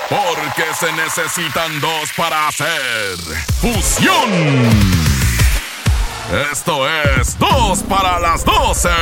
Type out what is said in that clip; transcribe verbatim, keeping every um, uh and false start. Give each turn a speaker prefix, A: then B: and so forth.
A: Porque se necesitan dos para hacer fusión. Esto es dos para las doce.